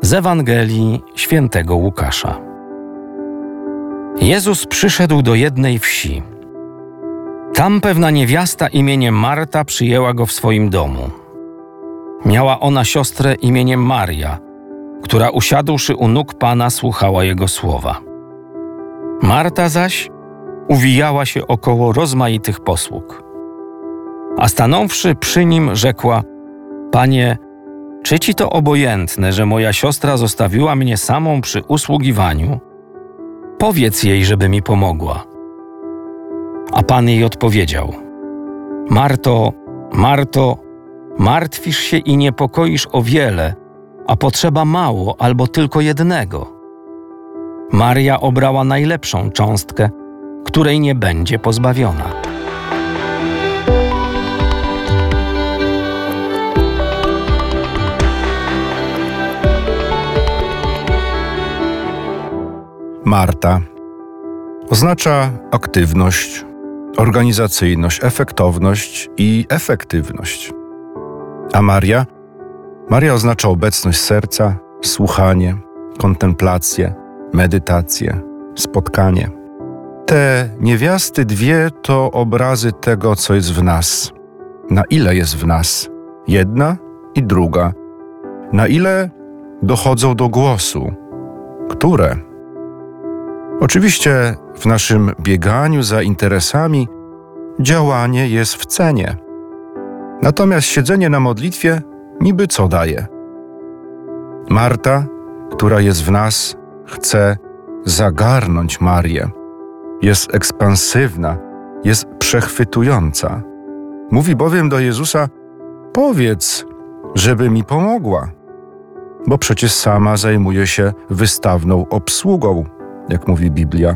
Z Ewangelii Świętego Łukasza. Jezus przyszedł do jednej wsi. Tam pewna niewiasta imieniem Marta przyjęła go w swoim domu. Miała ona siostrę imieniem Maria, która usiadłszy u nóg Pana słuchała Jego słowa. Marta zaś uwijała się około rozmaitych posług. A stanąwszy przy nim, rzekła: Panie, czy Ci to obojętne, że moja siostra zostawiła mnie samą przy usługiwaniu? Powiedz jej, żeby mi pomogła. A Pan jej odpowiedział: Marto, Marto, martwisz się i niepokoisz o wiele, a potrzeba mało albo tylko jednego. Maria obrała najlepszą cząstkę, której nie będzie pozbawiona. Marta oznacza aktywność, organizacyjność, efektowność i efektywność. A Maria? Maria oznacza obecność serca, słuchanie, kontemplację, medytację, spotkanie. Te niewiasty dwie to obrazy tego, co jest w nas. Na ile jest w nas jedna i druga. Na ile dochodzą do głosu. Które? Oczywiście w naszym bieganiu za interesami działanie jest w cenie. Natomiast siedzenie na modlitwie niby co daje? Marta, która jest w nas, chce zagarnąć Marię. Jest ekspansywna, jest przechwytująca. Mówi bowiem do Jezusa: powiedz, żeby mi pomogła. Bo przecież sama zajmuje się wystawną obsługą, jak mówi Biblia.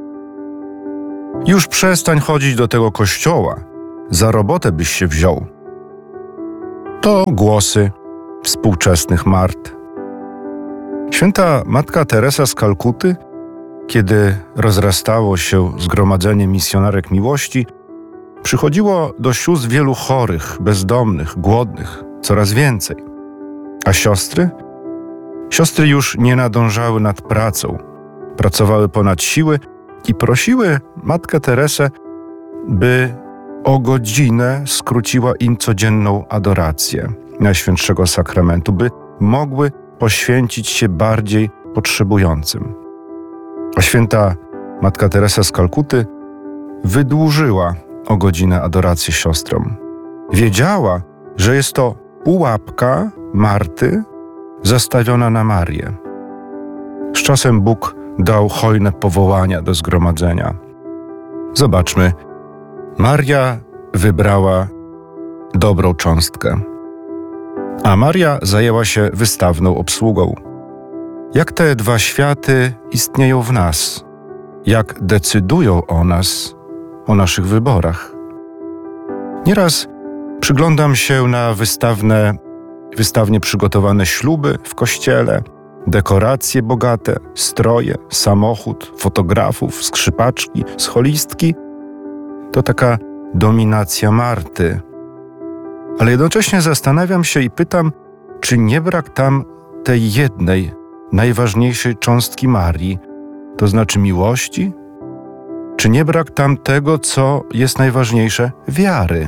Już przestań chodzić do tego kościoła, za robotę byś się wziął. To głosy współczesnych Mart. Święta Matka Teresa z Kalkuty, kiedy rozrastało się zgromadzenie misjonarek miłości, przychodziło do sióstr wielu chorych, bezdomnych, głodnych, coraz więcej. A siostry? Siostry już nie nadążały nad pracą. Pracowały ponad siły i prosiły Matkę Teresę, by o godzinę skróciła im codzienną adorację Najświętszego Sakramentu, by mogły poświęcić się bardziej potrzebującym. A święta Matka Teresa z Kalkuty wydłużyła o godzinę adorację siostrom. Wiedziała, że jest to pułapka Marty zastawiona na Marię. Z czasem Bóg dał hojne powołania do zgromadzenia. Zobaczmy, Maria wybrała dobrą cząstkę, a Maria zajęła się wystawną obsługą. Jak te dwa światy istnieją w nas? Jak decydują o nas, o naszych wyborach? Nieraz przyglądam się na wystawnie przygotowane śluby w kościele, dekoracje bogate, stroje, samochód, fotografów, skrzypaczki, scholistki. To taka dominacja Marty. Ale jednocześnie zastanawiam się i pytam, czy nie brak tam tej jednej, najważniejszej cząstki Marii, to znaczy miłości? Czy nie brak tam tego, co jest najważniejsze, wiary?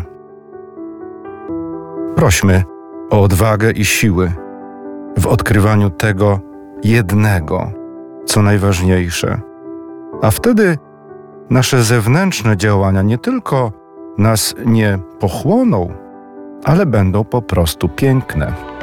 Prośmy o odwagę i siły w odkrywaniu tego jednego, co najważniejsze. A wtedy nasze zewnętrzne działania nie tylko nas nie pochłoną, ale będą po prostu piękne.